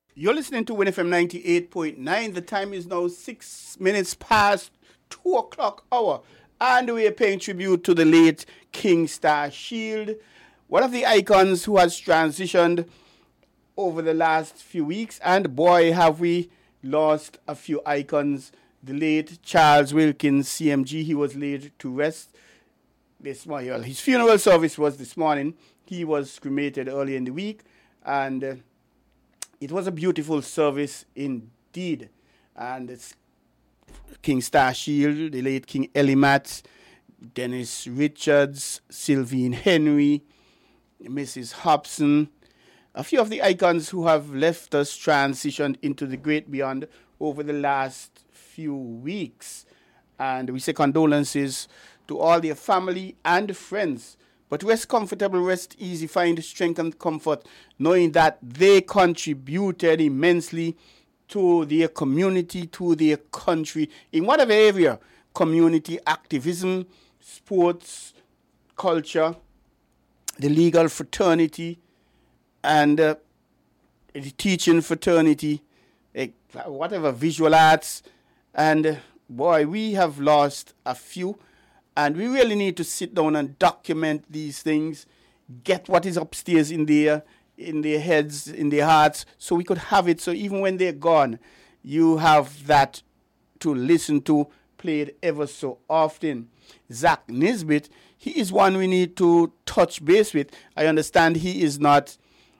You're listening to WinFM 98.9. The time is now 6 minutes past 2 o'clock hour. And we are paying tribute to the late King Star Shield, one of the icons who has transitioned over the last few weeks. And boy, have we lost a few icons. The late Charles Wilkins, CMG, he was laid to rest this morning. Well, his funeral service was this morning. He was cremated early in the week. And it was a beautiful service indeed. And it's King Star Shield, the late King Elimat, Dennis Richards, Sylvine Henry, Mrs. Hobson, a few of the icons who have left us transitioned into the great beyond over the last few weeks. And we say condolences to all their family and friends. But rest comfortable, rest easy, find strength and comfort, knowing that they contributed immensely to their community, to their country, in whatever area, community activism, sports, culture, the legal fraternity, and the teaching fraternity, whatever, visual arts. And boy, we have lost a few. And we really need to sit down and document these things, get what is upstairs in their heads, in their hearts, so we could have it. So even when they're gone, you have that to listen to, played ever so often. Zach Nisbet, he is one we need to touch base with. I understand he is not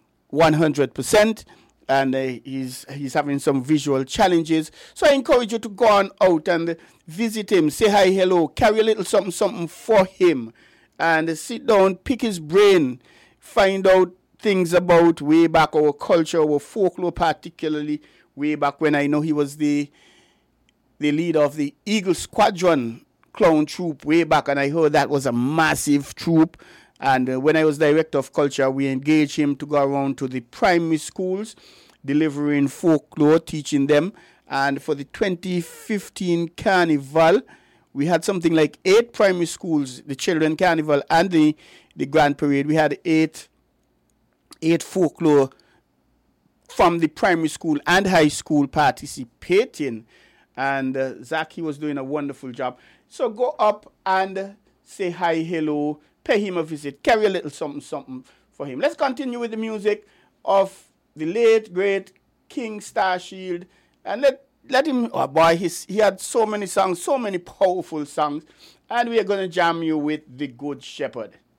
100%. And he's having some visual challenges. So I encourage you to go on out and visit him, say hi, hello, carry a little something for him, and sit down, pick his brain, find out things about way back our culture, our folklore, particularly way back when I know he was the leader of the Eagle Squadron clown troupe way back, and I heard that was a massive troupe. And when I was director of culture, we engaged him to go around to the primary schools, delivering folklore, teaching them. And for the 2015 carnival, we had something like 8 primary schools, the children carnival and the grand parade. We had eight folklore from the primary school and high school participating. And Zach, he was doing a wonderful job. So go up and say hi, hello, pay him a visit, carry a little something for him. Let's continue with the music of the late, great King Star Shield. And let him, oh boy, he had so many songs, so many powerful songs. And we are going to jam you with The Good Shepherd.